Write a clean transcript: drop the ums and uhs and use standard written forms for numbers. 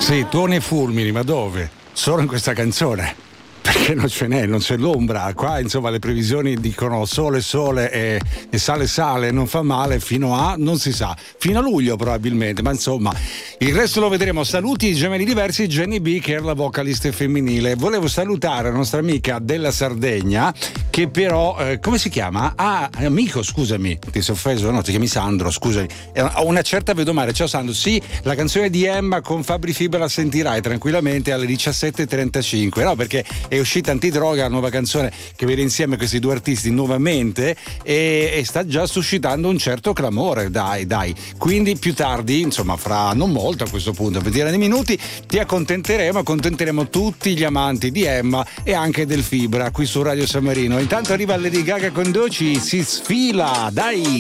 Sì, tuoni e fulmini, ma dove? Solo in questa canzone. Perché non ce n'è, non c'è l'ombra. Qua insomma le previsioni dicono sole e sale, non fa male fino a, non si sa, fino a luglio probabilmente, ma insomma il resto lo vedremo. Saluti i gemelli diversi, Jenny B che è la vocalista femminile. Volevo salutare la nostra amica della Sardegna che però, come si chiama? Ah, amico, scusami, ti sei offeso? No, ti chiami Sandro, scusami. Ho una certa vedo male. Ciao Sandro, sì, la canzone di Emma con Fabri Fibra la sentirai tranquillamente alle 17:35, no? Perché è uscita Antidroga, la nuova canzone che vede insieme questi due artisti nuovamente e sta già suscitando un certo clamore, dai. Quindi più tardi, insomma fra non molto a questo punto, per dire dei minuti, ti accontenteremo tutti gli amanti di Emma e anche del Fibra qui su Radio San Marino. Intanto arriva Lady Gaga con Doci, si sfila, dai!